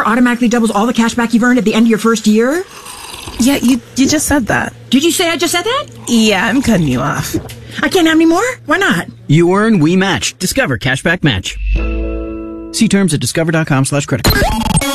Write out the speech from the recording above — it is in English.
automatically doubles all the cash back you've earned at the end of your first year? Yeah, you just said that. Did you say I just said that? Yeah, I'm cutting you off. I can't have any more? Why not? You earn, we match. Discover Cashback Match. See terms at discover.com/credit card.